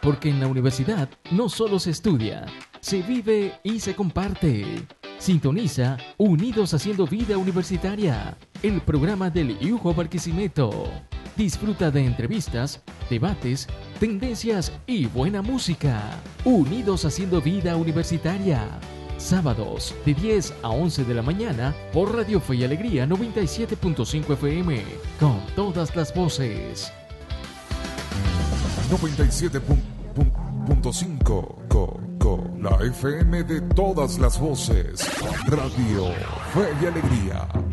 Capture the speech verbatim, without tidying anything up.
porque en la universidad no solo se estudia, se vive y se comparte. Sintoniza Unidos Haciendo Vida Universitaria, el programa del I U J O Barquisimeto. Disfruta de entrevistas, debates, tendencias y buena música. Unidos Haciendo Vida Universitaria. Sábados de diez a once de la mañana por Radio Fe y Alegría noventa y siete punto cinco F M, con todas las voces. noventa y siete punto cinco, co, co, la F M de todas las voces. Radio Fe y Alegría.